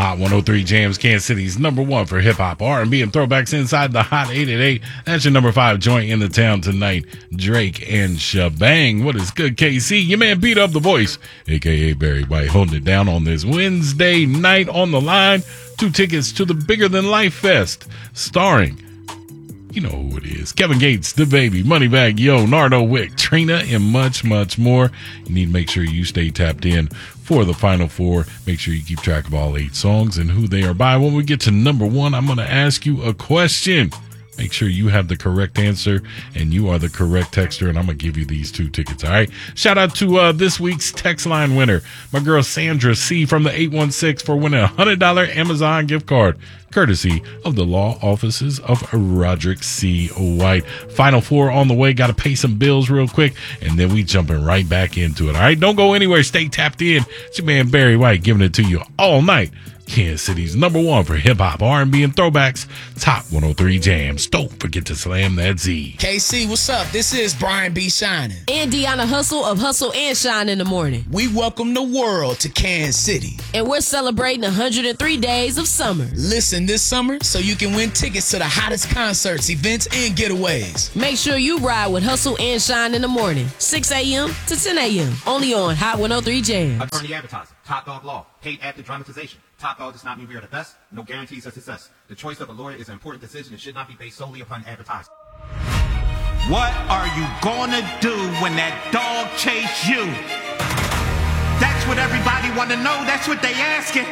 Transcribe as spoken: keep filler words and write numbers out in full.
Hot one oh three Jams, Kansas City's number one for hip-hop, R and B, and throwbacks inside the Hot eight eight eight. That's your number five joint in the town tonight, Drake and Shebang. What is good, K C? Your man Beat Up the Voice, a k a. Barry White, holding it down on this Wednesday night. On the line, two tickets to the Bigger Than Life Fest, starring, you know who it is, Kevin Gates, The Baby, Moneybagg Yo, Nardo Wick, Trina, and much, much more. You need to make sure you stay tapped in for the Final Four. Make sure you keep track of all eight songs and who they are by. When we get to number one, I'm going to ask you a question. Make sure you have the correct answer and you are the correct texter, and I'm going to give you these two tickets, all right? Shout out to uh, this week's text line winner, my girl Sandra C. from the eight one six for winning a one hundred dollars Amazon gift card, courtesy of the law offices of Roderick C. White. Final Four on the way. Got to pay some bills real quick, and then we jumping right back into it, all right? Don't go anywhere. Stay tapped in. It's your man Barry White giving it to you all night. Kansas City's number one for hip-hop, R and B, and throwbacks. Top one oh three Jams. Don't forget to slam that Z. K C, what's up? This is Brian B. Shining. And Deanna Hustle of Hustle and Shine in the Morning. We welcome the world to Kansas City. And we're celebrating one hundred three days of summer. Listen this summer so you can win tickets to the hottest concerts, events, and getaways. Make sure you ride with Hustle and Shine in the Morning, six a.m. to ten a.m. Only on Hot one oh three Jams. Attorney advertising. Top Dog Law. Paid after dramatization. Top Dog does not mean we are the best. No guarantees of success. The choice of a lawyer is an important decision and should not be based solely upon advertising. What are you gonna do when that dog chase you? That's what everybody wanna know. That's what they asking.